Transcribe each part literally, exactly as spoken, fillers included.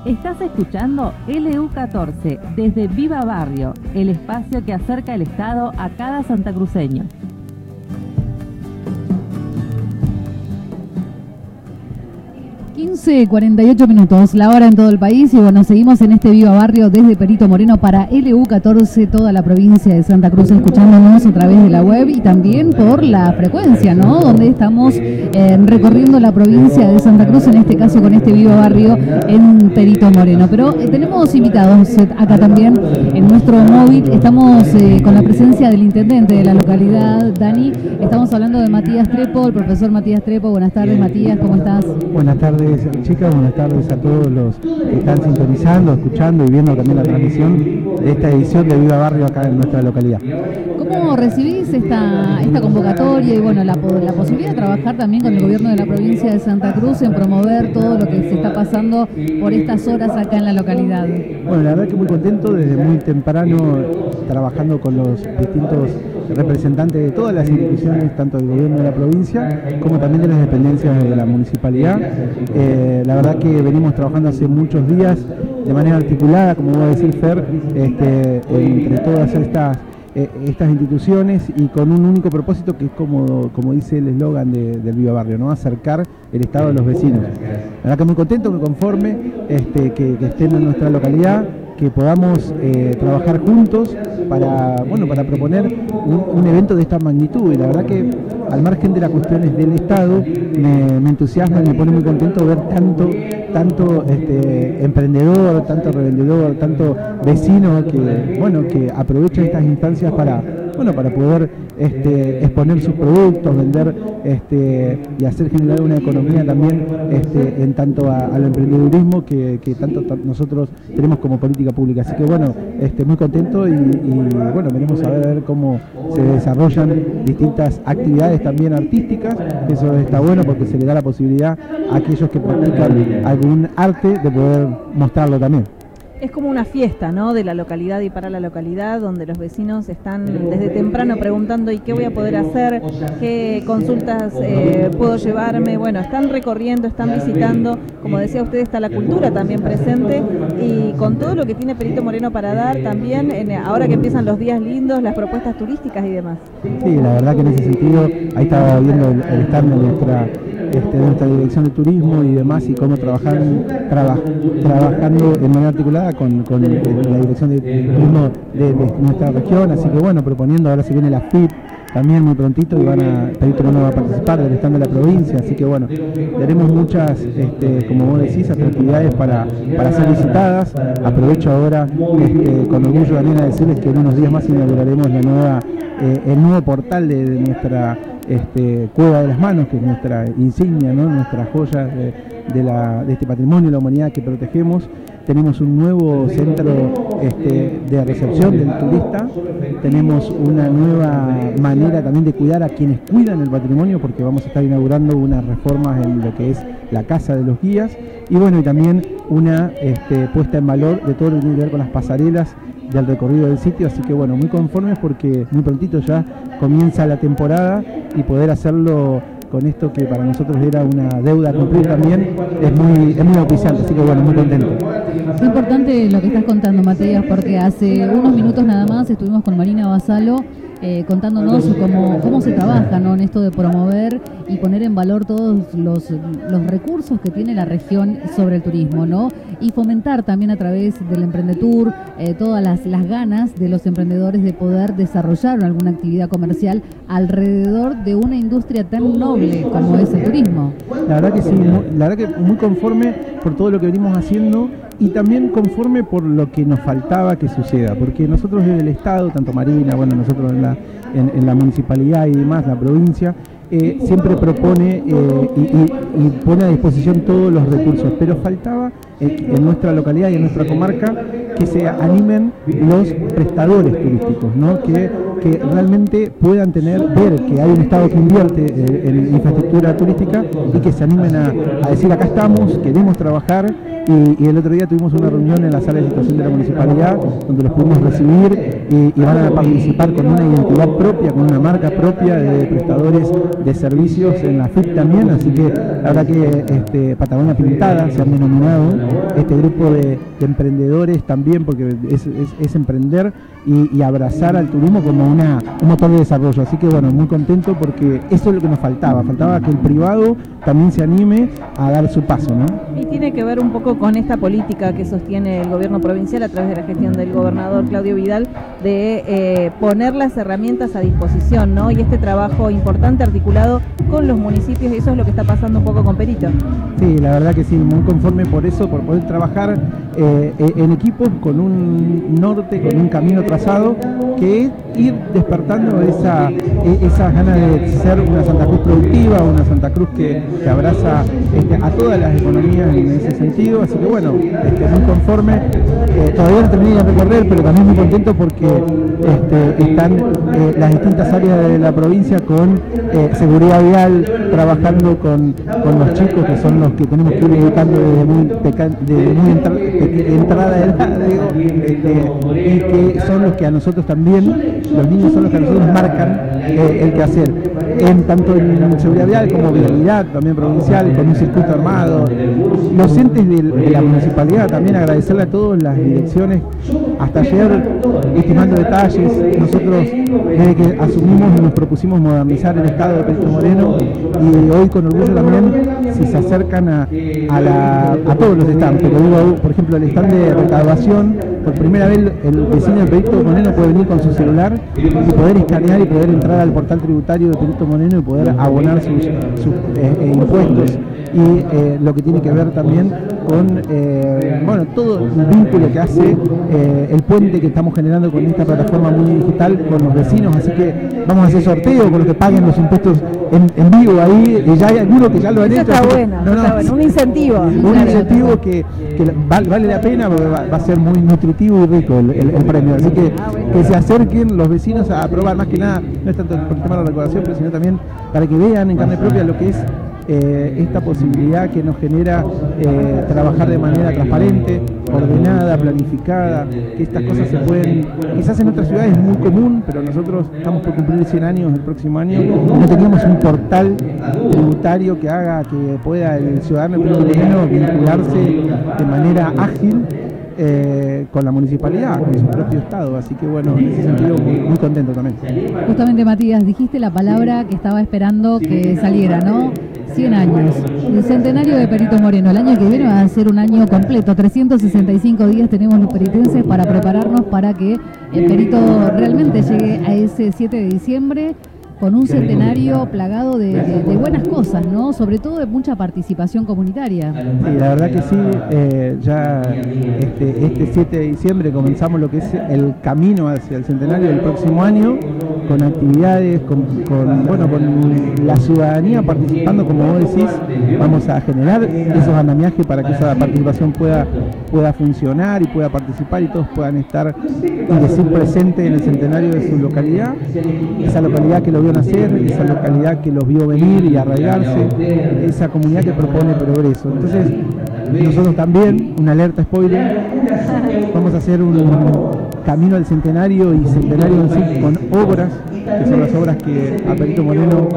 Estás escuchando L U catorce desde Viva Barrio, el espacio que acerca el Estado a cada santacruceño. quince cuarenta y ocho minutos, la hora en todo el país, y bueno, seguimos en este Viva Barrio desde Perito Moreno para L U catorce, toda la provincia de Santa Cruz, escuchándonos a través de la web y también por la frecuencia, ¿no? Donde estamos eh, recorriendo la provincia de Santa Cruz, en este caso con este Viva Barrio en Perito Moreno. Pero eh, tenemos invitados acá también en nuestro móvil, estamos eh, con la presencia del intendente de la localidad, Dani, estamos hablando de Matías Trepo, el profesor Matías Trepo. Buenas tardes, Matías, ¿cómo estás? Buenas tardes, chicas, buenas tardes a todos los que están sintonizando, escuchando y viendo también la transmisión de esta edición de Viva Barrio acá en nuestra localidad. ¿Cómo recibís esta, esta convocatoria y bueno, la, la posibilidad de trabajar también con el gobierno de la provincia de Santa Cruz en promover todo lo que se está pasando por estas horas acá en la localidad? Bueno, la verdad que muy contento, desde muy temprano trabajando con los distintos representantes de todas las instituciones, tanto del gobierno de la provincia como también de las dependencias de la municipalidad. Eh, la verdad que venimos trabajando hace muchos días de manera articulada, como va a decir Fer, este, entre todas estas, eh, estas instituciones y con un único propósito que es como, como dice el eslogan de, del Viva Barrio, ¿no? Acercar el Estado a los vecinos. La verdad que muy contento, muy conforme este, que, que estén en nuestra localidad, que podamos eh, trabajar juntos para, bueno, para proponer un, un evento de esta magnitud. Y la verdad que al margen de las cuestiones del Estado me, me entusiasma y me pone muy contento ver tanto, tanto este, emprendedor, tanto revendedor, tanto vecino que, bueno, que aprovecha estas instancias para, bueno, para poder este, exponer sus productos, vender este, y hacer generar una economía también este, en tanto a, al emprendedurismo que, que tanto nosotros tenemos como política pública. Así que bueno, este, muy contento y, y bueno, veremos a ver, a ver cómo se desarrollan distintas actividades también artísticas. Eso está bueno porque se le da la posibilidad a aquellos que practican algún arte de poder mostrarlo también. Es como una fiesta, ¿no?, de la localidad y para la localidad, donde los vecinos están desde temprano preguntando ¿y qué voy a poder hacer? ¿Qué consultas eh, puedo llevarme? Bueno, están recorriendo, están visitando, como decía usted, está la cultura también presente y con todo lo que tiene Perito Moreno para dar también, en, ahora que empiezan los días lindos, las propuestas turísticas y demás. Sí, la verdad que en ese sentido, ahí estaba viendo el, el stand de nuestra, este, de nuestra dirección de turismo y demás y cómo trabajan, traba, trabajando en manera articulada Con, con la dirección de turismo de, de nuestra región, así que bueno, proponiendo, ahora se viene la F I P también muy prontito y van a, Perito Moreno va a participar del stand de la provincia, así que bueno, tenemos muchas, este, como vos decís, actividades para, para ser visitadas. Aprovecho ahora este, con orgullo también a decirles que en unos días más inauguraremos la nueva, eh, el nuevo portal de, de nuestra este, Cueva de las Manos, que es nuestra insignia, ¿no? Nuestras joyas de, de, la, de este patrimonio de la humanidad que protegemos. Tenemos un nuevo centro este, de recepción del turista, tenemos una nueva manera también de cuidar a quienes cuidan el patrimonio, porque vamos a estar inaugurando unas reformas en lo que es la casa de los guías, y bueno, y también una este, puesta en valor de todo lo que tiene que ver con las pasarelas del recorrido del sitio, así que bueno, muy conformes porque muy prontito ya comienza la temporada y poder hacerlo con esto que para nosotros era una deuda a cumplir también, es muy, es muy auspiciante, así que bueno, muy contento. Es importante lo que estás contando, Matías, porque hace unos minutos nada más estuvimos con Marina Basalo eh, contándonos cómo, cómo se trabaja, ¿no?, en esto de promover y poner en valor todos los, los recursos que tiene la región sobre el turismo, ¿no? Y fomentar también a través del Emprendetur eh, todas las, las ganas de los emprendedores de poder desarrollar alguna actividad comercial alrededor de una industria tan noble como es el turismo. La verdad que sí, la verdad que muy conforme por todo lo que venimos haciendo y también conforme por lo que nos faltaba que suceda, porque nosotros desde el Estado, tanto Marina, bueno, nosotros en la, en, en la municipalidad y demás, la provincia, eh, siempre propone eh, y, y, y pone a disposición todos los recursos, pero faltaba eh, en nuestra localidad y en nuestra comarca que se animen los prestadores turísticos, ¿no? que, que realmente puedan tener, ver que hay un Estado que invierte eh, en infraestructura turística y que se animen a, a decir acá estamos, queremos trabajar. Y, y el otro día tuvimos una reunión en la sala de situación de la municipalidad donde los pudimos recibir y, y van a participar con una identidad propia, con una marca propia de prestadores de servicios en la F I P también, así que la verdad que este, Patagonia Pintada se han denominado este grupo de, de emprendedores también, porque es, es, es emprender y, y abrazar al turismo como una, un motor de desarrollo, así que bueno, muy contento porque eso es lo que nos faltaba, faltaba que el privado también se anime a dar su paso, ¿no? Y tiene que ver un poco con esta política que sostiene el gobierno provincial a través de la gestión del gobernador Claudio Vidal de eh, poner las herramientas a disposición, ¿no? Y este trabajo importante articulado con los municipios, y eso es lo que está pasando un poco con Perito. Sí, la verdad que sí, muy conforme por eso, por poder trabajar eh, en equipos con un norte, con un camino trazado, que es ir despertando esa, esa ganas de ser una Santa Cruz productiva, una Santa Cruz que, que abraza este, a todas las economías en ese sentido, así que bueno, este, muy conforme, eh, todavía no terminé de recorrer, pero también muy contento porque este, están eh, las distintas áreas de la provincia con eh, seguridad vial, trabajando con, con los chicos que son los que tenemos que ir educando desde muy, peca, desde muy entra, de entrada de edad, digo, este, y que son los que a nosotros también, los niños son los que a nosotros marcan eh, el que hacer, en, tanto en seguridad vial como vialidad también provincial, con un circuito armado, los entes de, de la municipalidad, también agradecerle a todas las direcciones, hasta ayer estimando detalles, nosotros desde que asumimos y nos propusimos modernizar el estado de Perito Moreno, y hoy con orgullo también, si se acercan a, a, la, a todos los stands, pero digo, por ejemplo, el stand de recaudación, por primera vez el vecino de Perito Moreno puede venir con su celular y poder escanear y poder entrar al portal tributario de Perito Moreno y poder abonar sus, sus eh, eh, impuestos, y eh, lo que tiene que ver también con eh, bueno, todo el vínculo que hace eh, el puente que estamos generando con esta plataforma muy digital con los vecinos, así que vamos a hacer sorteo con los que paguen los impuestos en, en vivo ahí, y ya hay algunos que ya lo han eso hecho. Está bueno, no, no, está bueno, un incentivo. Un claro. incentivo que, que vale, vale la pena, porque va, va a ser muy nutritivo y rico el, el, el premio, así que Ah, bueno. que se acerquen los vecinos a probar, más que nada, no es tanto por el tema de la recaudación, pero sino también para que vean en carne propia lo que es eh, esta posibilidad que nos genera eh, trabajar de manera transparente, ordenada, planificada, que estas cosas se pueden, quizás en otras ciudades es muy común, pero nosotros estamos por cumplir cien años el próximo año, no teníamos un portal tributario que haga que pueda el ciudadano perito-moreno vincularse de manera ágil Eh, con la municipalidad, con su propio estado, así que bueno, en ese sentido muy, muy contento también. Justamente, Matías, dijiste la palabra que estaba esperando que saliera, ¿no? cien años, el centenario de Perito Moreno. El año que viene va a ser un año completo, trescientos sesenta y cinco días tenemos los peritenses para prepararnos para que el Perito realmente llegue a ese siete de diciembre con un centenario plagado de, de, de buenas cosas, ¿no? Sobre todo de mucha participación comunitaria. Sí, la verdad que sí, eh, ya este, este siete de diciembre comenzamos lo que es el camino hacia el centenario del próximo año, con actividades, con, con, bueno, con la ciudadanía participando, como vos decís, vamos a generar esos andamiajes para que esa participación pueda, pueda funcionar y pueda participar y todos puedan estar y decir presente en el centenario de su localidad, esa localidad que lo vio nacer, esa localidad que los vio venir y arraigarse, esa comunidad que propone progreso. Entonces, nosotros también, una alerta spoiler, vamos a hacer un camino al centenario y centenario en sí con obras, que son las obras que a Perito Moreno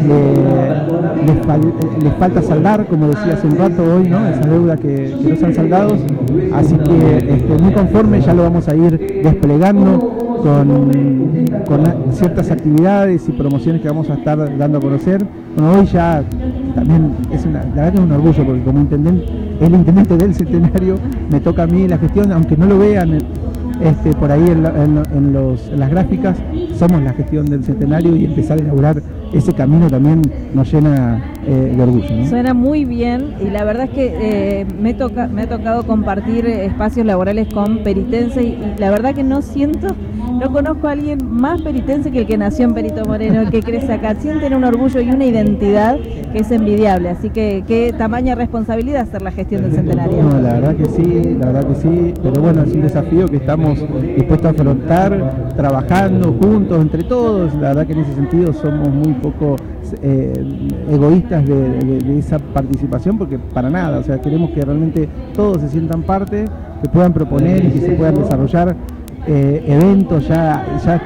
le, le, fal, le falta saldar, como decía hace un rato hoy, ¿no? Esa deuda que, que no se han saldado, así que este, muy conforme, ya lo vamos a ir desplegando con, con ciertas actividades y promociones que vamos a estar dando a conocer. Bueno, hoy ya también es una, la verdad que es un orgullo, porque como intendente, el intendente del centenario, me toca a mí la gestión, aunque no lo vean este, por ahí en, en, en, los, en las gráficas, somos la gestión del centenario, y empezar a elaborar ese camino también nos llena eh, de orgullo, ¿no? Suena muy bien, y la verdad es que eh, me, toca, me ha tocado compartir espacios laborales con peritenses, y, y la verdad que no siento, no conozco a alguien más peritense que el que nació en Perito Moreno, el que crece acá. Sienten un orgullo y una identidad que es envidiable, así que qué tamaña responsabilidad hacer la gestión del centenario. No, la verdad que sí, la verdad que sí, pero bueno, es un desafío que estamos dispuestos a afrontar, trabajando juntos, entre todos. La verdad que en ese sentido somos muy poco eh, egoístas de, de, de esa participación, porque para nada, o sea, queremos que realmente todos se sientan parte, que puedan proponer y que se puedan desarrollar eh, eventos, ya, ya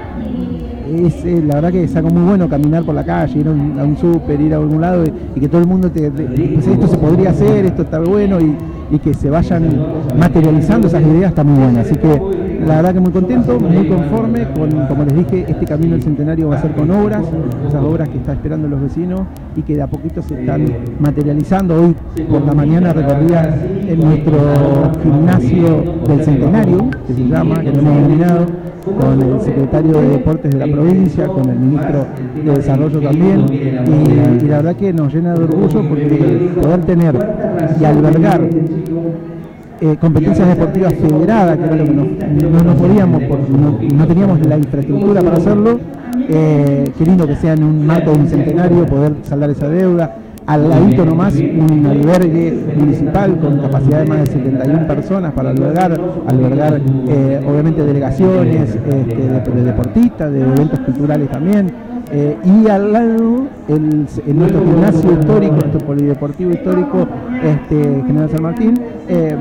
es eh, la verdad que es algo muy bueno caminar por la calle, ir a un, a un súper, ir a algún lado y, y que todo el mundo te, te pues esto se podría hacer, esto está bueno y, y que se vayan materializando esas ideas está muy buena. Así que la verdad que muy contento, muy conforme con, como les dije, este camino del centenario va a ser con obras, esas obras que están esperando los vecinos y que de a poquito se están materializando. Hoy por la mañana recorría en nuestro gimnasio del centenario, que se llama, que lo hemos denominado, con el secretario de Deportes de la provincia, con el ministro de Desarrollo también, y, y la verdad que nos llena de orgullo porque poder tener y albergar eh, competencias deportivas federadas, que era lo que no, no, no podíamos, porque no, no teníamos la infraestructura para hacerlo, eh, qué lindo que sea en un marco de un centenario poder saldar esa deuda. Al ladito nomás un albergue municipal con capacidad de más de setenta y una personas para albergar, albergar eh, obviamente delegaciones este, de, de deportistas, de eventos culturales también. Eh, y al lado el, el nuestro gimnasio histórico, nuestro polideportivo histórico este, General San Martín, eh,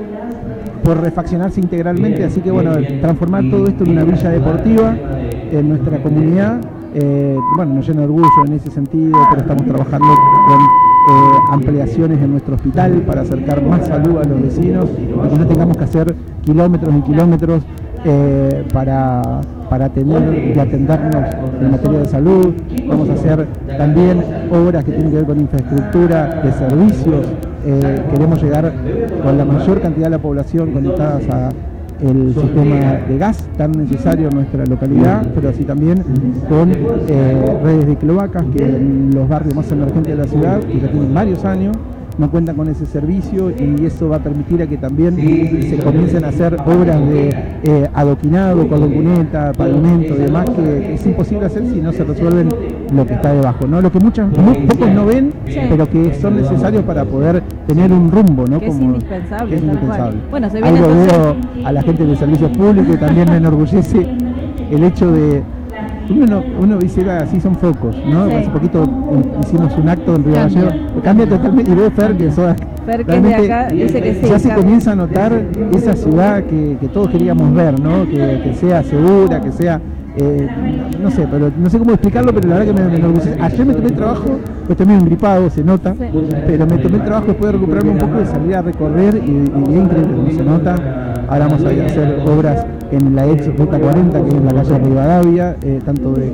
por refaccionarse integralmente, así que bueno, transformar todo esto en una villa deportiva en nuestra comunidad. Eh, bueno, nos llena de orgullo en ese sentido, pero estamos trabajando con eh, ampliaciones en nuestro hospital para acercar más salud a los vecinos y que no tengamos que hacer kilómetros y kilómetros eh, para, para atender y atendernos en materia de salud. Vamos a hacer también obras que tienen que ver con infraestructura de servicios. Eh, queremos llegar con la mayor cantidad de la población conectadas a el sistema de gas tan necesario en nuestra localidad, pero así también con eh, redes de cloacas que en los barrios más emergentes de la ciudad, que ya tienen varios años, no cuentan con ese servicio y eso va a permitir a que también se comiencen a hacer obras de eh, adoquinado, columneta, pavimento y demás, que es imposible hacer si no se resuelven lo que está debajo, ¿no? Lo que muchos, muy pocos no ven, sí, pero que son necesarios para poder tener un rumbo, ¿no? Que es Como, indispensable. que es indispensable. Bueno, se viene Algo entonces... veo a la gente de servicios públicos y también me enorgullece el hecho de Uno, uno dice, así son focos, ¿no? Sí. Hace poquito hicimos un acto en Río Gallegos, cambia totalmente, y vos, Fer, que sos Fer, que es de acá, dice que sí, ya se cambia. comienza a notar esa ciudad que, que todos queríamos ver, ¿no? Que, que sea segura, que sea, eh, no sé, pero no sé cómo explicarlo, pero la verdad que me, me enorgullece. Ayer me tomé el trabajo, pues también un gripado, se nota, sí, pero me tomé el trabajo después de recuperarme un poco, de salir a recorrer y, y bien increíble, no se nota. Ahora vamos a ir a hacer obras en la ex Ruta cuarenta, que es la calle Rivadavia, eh, tanto de,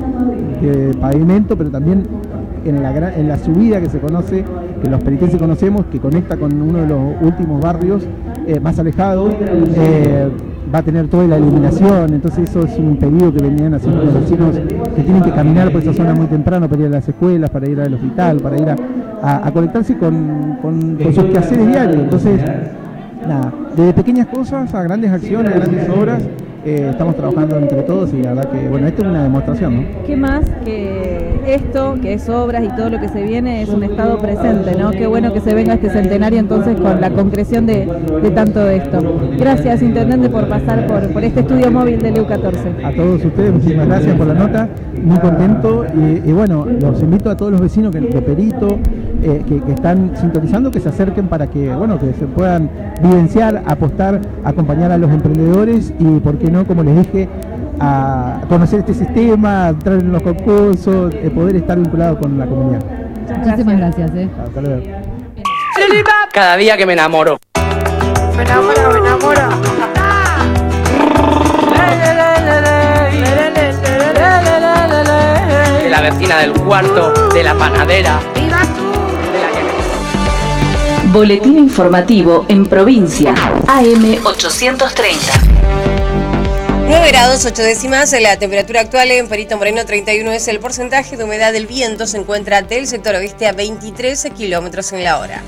de pavimento, pero también en la, en la subida que se conoce, que los peritenses conocemos, que conecta con uno de los últimos barrios eh, más alejados, eh, va a tener toda la iluminación. Entonces eso es un pedido que venían haciendo los vecinos, que tienen que caminar por esa zona muy temprano para ir a las escuelas, para ir al hospital, para ir a, a, a conectarse con, con, con sus quehaceres diarios. Entonces, nada, desde pequeñas cosas a grandes acciones, a grandes obras, eh, estamos trabajando entre todos y la verdad que, bueno, esto es una demostración, ¿no? ¿Qué más que esto, que es obras y todo lo que se viene, es un estado presente, ¿no? Qué bueno que se venga este centenario entonces con la concreción de, de tanto esto. Gracias, Intendente, por pasar por, por este estudio móvil del E U catorce. A todos ustedes, muchísimas gracias por la nota, muy contento y, y bueno, los invito a todos los vecinos que, de Perito, eh, que, que están sintonizando, que se acerquen para que, bueno, que se puedan vivenciar, apostar, acompañar a los emprendedores y, ¿por qué no?, como les dije, a conocer este sistema, a entrar en los concursos, de poder estar vinculado con la comunidad. Muchísimas gracias. Eh. Hasta luego. Cada día que me enamoro. Me enamoro, me enamoro. De la vecina del cuarto, de la panadera. ¡Viva tú! Boletín informativo en provincia. A M ochocientos treinta. nueve grados ocho décimas, la temperatura actual en Perito Moreno treinta y uno es el porcentaje de humedad del viento, se encuentra del sector oeste a veintitrés kilómetros en la hora.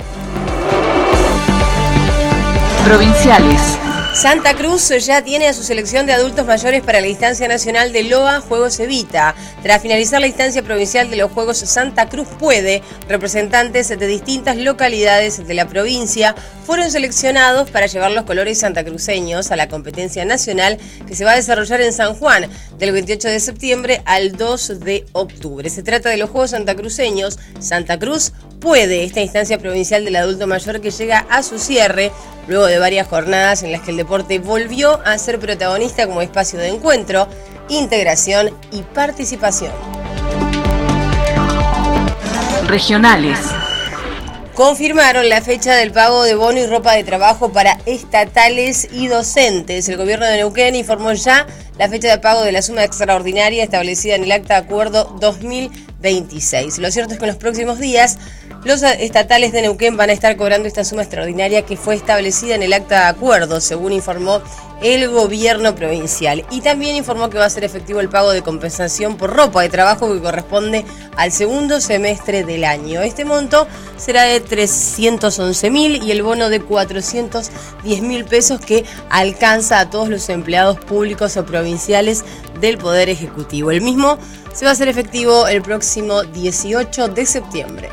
Provinciales. Santa Cruz ya tiene a su selección de adultos mayores para la instancia nacional de L O A Juegos Evita. Tras finalizar la instancia provincial de los Juegos Santa Cruz Puede, representantes de distintas localidades de la provincia fueron seleccionados para llevar los colores santacruceños a la competencia nacional que se va a desarrollar en San Juan del veintiocho de septiembre al dos de octubre. Se trata de los Juegos Santacruceños Santa Cruz Puede, esta instancia provincial del adulto mayor que llega a su cierre luego de varias jornadas en las que el deporte volvió a ser protagonista como espacio de encuentro, integración y participación. Regionales. Confirmaron la fecha del pago de bono y ropa de trabajo para estatales y docentes. El gobierno de Neuquén informó ya la fecha de pago de la suma extraordinaria establecida en el acta de acuerdo dos mil veintiséis. Lo cierto es que en los próximos días los estatales de Neuquén van a estar cobrando esta suma extraordinaria que fue establecida en el acta de acuerdo, según informó el gobierno provincial. Y también informó que va a ser efectivo el pago de compensación por ropa de trabajo que corresponde al segundo semestre del año. Este monto será de trescientos once mil y el bono de cuatrocientos diez mil pesos que alcanza a todos los empleados públicos o provinciales del Poder Ejecutivo. El mismo se va a hacer efectivo el próximo dieciocho de septiembre.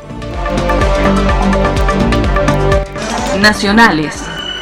Nacionales.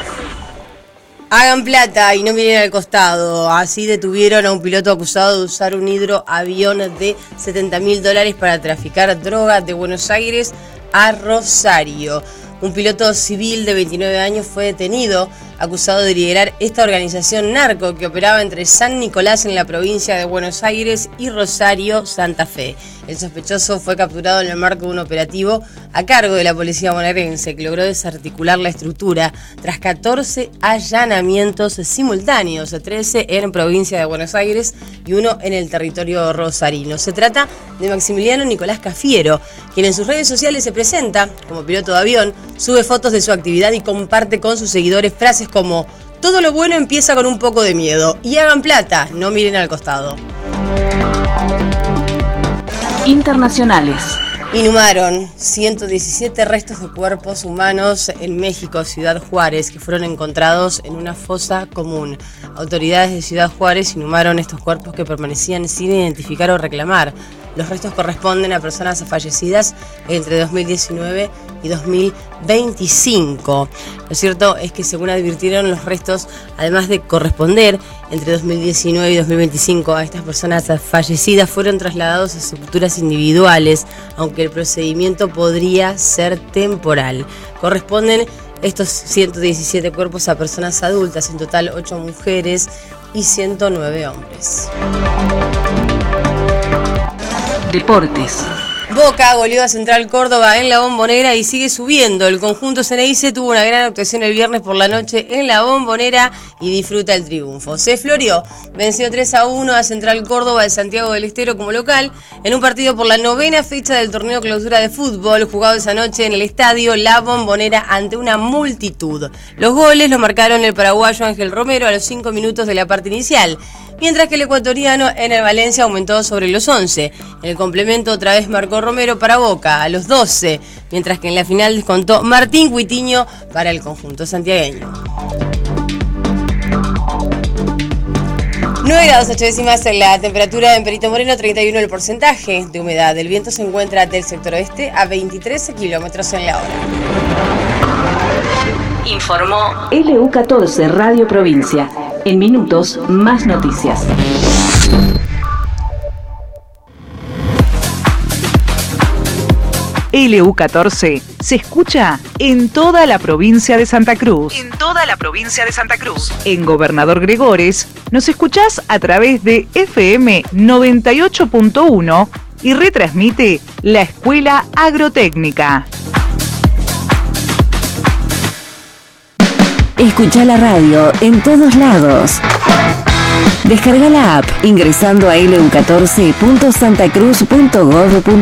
Hagan plata y no miren al costado. Así detuvieron a un piloto acusado de usar un hidroavión de setenta mil dólares para traficar drogas de Buenos Aires a Rosario. Un piloto civil de veintinueve años fue detenido, acusado de liderar esta organización narco que operaba entre San Nicolás en la provincia de Buenos Aires y Rosario, Santa Fe. El sospechoso fue capturado en el marco de un operativo a cargo de la policía bonaerense que logró desarticular la estructura tras catorce allanamientos simultáneos, trece en provincia de Buenos Aires y uno en el territorio rosarino. Se trata de Maximiliano Nicolás Cafiero, quien en sus redes sociales se presenta como piloto de avión, sube fotos de su actividad y comparte con sus seguidores frases como "todo lo bueno empieza con un poco de miedo" y "hagan plata, no miren al costado". Internacionales. Inhumaron ciento diecisiete restos de cuerpos humanos en México, Ciudad Juárez, que fueron encontrados en una fosa común. Autoridades de Ciudad Juárez inhumaron estos cuerpos que permanecían sin identificar o reclamar. Los restos corresponden a personas fallecidas entre dos mil diecinueve y dos mil veinticinco. Lo cierto es que, según advirtieron, los restos, además de corresponder entre dos mil diecinueve y dos mil veinticinco a estas personas fallecidas, fueron trasladados a sepulturas individuales, aunque el procedimiento podría ser temporal. Corresponden estos ciento diecisiete cuerpos a personas adultas, en total ocho mujeres y ciento nueve hombres. Deportes. Boca goleó a Central Córdoba en la Bombonera y sigue subiendo. El conjunto Ceneice tuvo una gran actuación el viernes por la noche en la Bombonera y disfruta el triunfo. Se floreó, venció tres a uno a Central Córdoba de Santiago del Estero como local en un partido por la novena fecha del torneo clausura de fútbol jugado esa noche en el estadio La Bombonera ante una multitud. Los goles los marcaron el paraguayo Ángel Romero a los cinco minutos de la parte inicial, mientras que el ecuatoriano Ener Valencia aumentó sobre los once. En el complemento otra vez marcó Romero para Boca a los doce, mientras que en la final descontó Martín Cuitiño para el conjunto santiagueño. nueve grados ocho décimas en la temperatura en Perito Moreno, treinta y uno el porcentaje de humedad. El viento se encuentra del sector oeste a veintitrés kilómetros en la hora. Informó L U catorce Radio Provincia. En minutos, más noticias. L U catorce se escucha en toda la provincia de Santa Cruz. En toda la provincia de Santa Cruz. En Gobernador Gregores nos escuchás a través de F M noventa y ocho punto uno y retransmite la Escuela Agrotécnica. Escucha la radio en todos lados. Descarga la app ingresando a l u catorce punto santacruz punto gov punto